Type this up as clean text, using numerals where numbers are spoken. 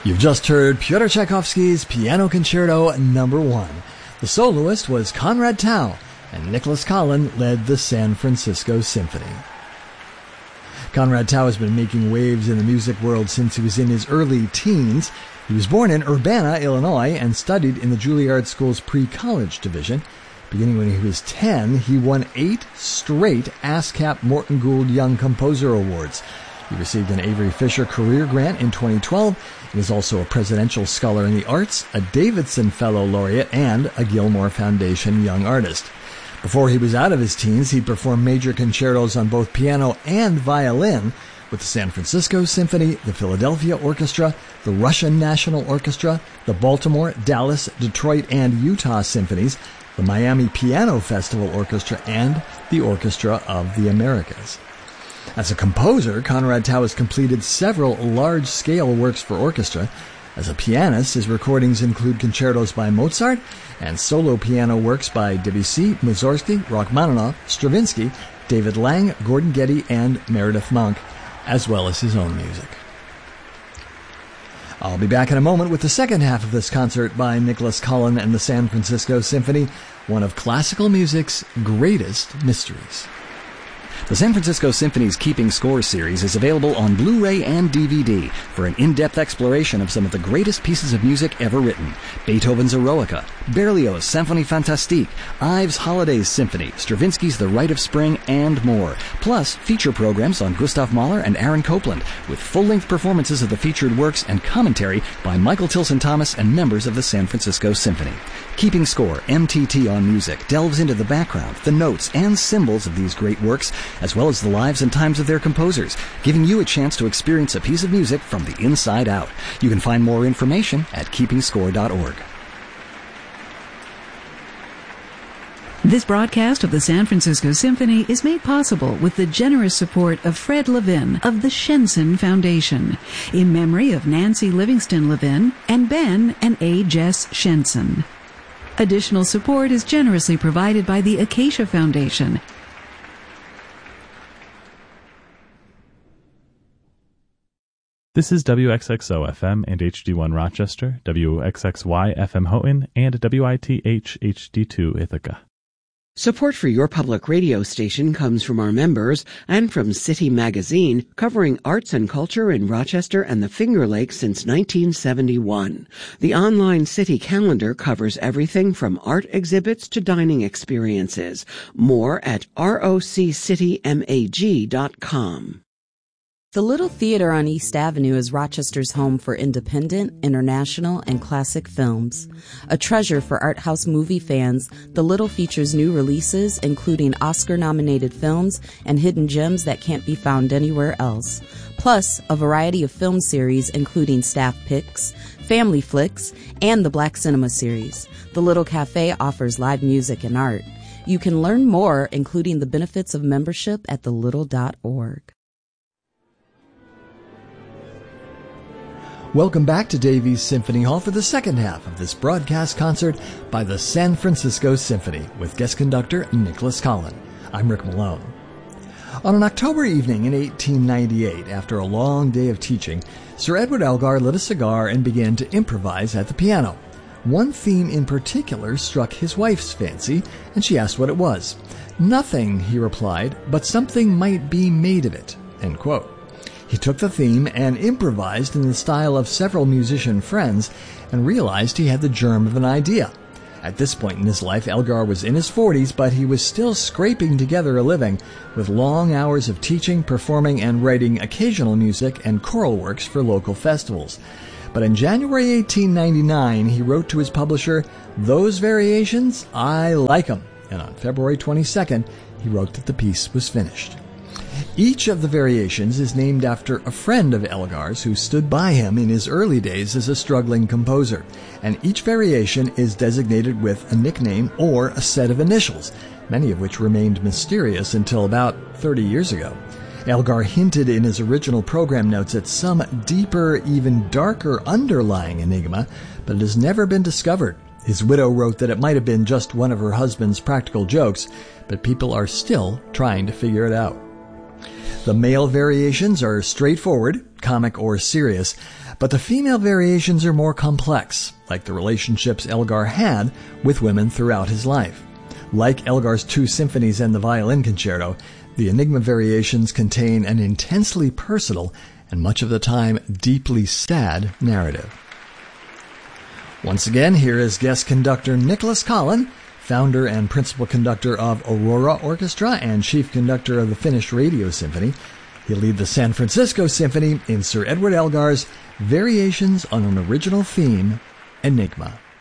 You've just heard Pyotr Tchaikovsky's Piano Concerto No. 1. The soloist was Konrad Tao, and Nicholas Collin led the San Francisco Symphony. Konrad Tao has been making waves in the music world since he was in his early teens. He was born in Urbana, Illinois, and studied in the Juilliard School's pre-college division. Beginning when he was 10, he won 8 straight ASCAP Morton Gould Young Composer Awards. He received an Avery Fisher Career Grant in 2012 and is also a Presidential Scholar in the Arts, a Davidson Fellow Laureate, and a Gilmore Foundation Young Artist. Before he was out of his teens, he performed major concertos on both piano and violin with the San Francisco Symphony, the Philadelphia Orchestra, the Russian National Orchestra, the Baltimore, Dallas, Detroit, and Utah Symphonies, the Miami Piano Festival Orchestra, and the Orchestra of the Americas. As a composer, Konrad Tao has completed several large-scale works for orchestra. As a pianist, his recordings include concertos by Mozart and solo piano works by Debussy, Mussorgsky, Rachmaninoff, Stravinsky, David Lang, Gordon Getty, and Meredith Monk, as well as his own music. I'll be back in a moment with the second half of this concert by Nicholas Collin and the San Francisco Symphony, one of classical music's greatest mysteries. The San Francisco Symphony's Keeping Score series is available on Blu-ray and DVD for an in-depth exploration of some of the greatest pieces of music ever written. Beethoven's Eroica, Berlioz' Symphonie Fantastique, Ives' Holidays Symphony, Stravinsky's The Rite of Spring, and more. Plus, feature programs on Gustav Mahler and Aaron Copland, with full-length performances of the featured works and commentary by Michael Tilson Thomas and members of the San Francisco Symphony. Keeping Score, MTT on Music, delves into the background, the notes, and symbols of these great works, as well as the lives and times of their composers, giving you a chance to experience a piece of music from the inside out. You can find more information at keepingscore.org. This broadcast of the San Francisco Symphony is made possible with the generous support of Fred Levin of the Shenson Foundation, in memory of Nancy Livingston Levin and Ben and A. Jess Shenson. Additional support is generously provided by the Acacia Foundation. This is WXXO FM and HD1 Rochester, WXXY FM Houghton, and WITH HD2 Ithaca. Support for your public radio station comes from our members and from City Magazine, covering arts and culture in Rochester and the Finger Lakes since 1971. The online City calendar covers everything from art exhibits to dining experiences. More at roccitymag.com. The Little Theater on East Avenue is Rochester's home for independent, international, and classic films. A treasure for art house movie fans, The Little features new releases, including Oscar-nominated films and hidden gems that can't be found anywhere else. Plus, a variety of film series, including staff picks, family flicks, and the Black Cinema series. The Little Cafe offers live music and art. You can learn more, including the benefits of membership, at thelittle.org. Welcome back to Davies Symphony Hall for the second half of this broadcast concert by the San Francisco Symphony with guest conductor Nicholas Collin. I'm Rick Malone. On an October evening in 1898, after a long day of teaching, Sir Edward Elgar lit a cigar and began to improvise at the piano. One theme in particular struck his wife's fancy, and she asked what it was. "Nothing," he replied, "but something might be made of it." End quote. He took the theme and improvised in the style of several musician friends and realized he had the germ of an idea. At this point in his life, Elgar was in his 40s, but he was still scraping together a living with long hours of teaching, performing, and writing occasional music and choral works for local festivals. But in January 1899, he wrote to his publisher, "Those variations, I like 'em." And on February 22nd, he wrote that the piece was finished. Each of the variations is named after a friend of Elgar's who stood by him in his early days as a struggling composer, and each variation is designated with a nickname or a set of initials, many of which remained mysterious until about 30 years ago. Elgar hinted in his original program notes at some deeper, even darker underlying enigma, but it has never been discovered. His widow wrote that it might have been just one of her husband's practical jokes, but people are still trying to figure it out. The male variations are straightforward, comic or serious, but the female variations are more complex, like the relationships Elgar had with women throughout his life. Like Elgar's 2 symphonies and the violin concerto, the Enigma variations contain an intensely personal and much of the time deeply sad narrative. Once again, here is guest conductor Nicholas Collin, founder and principal conductor of Aurora Orchestra and chief conductor of the Finnish Radio Symphony. He'll lead the San Francisco Symphony in Sir Edward Elgar's Variations on an Original Theme, Enigma.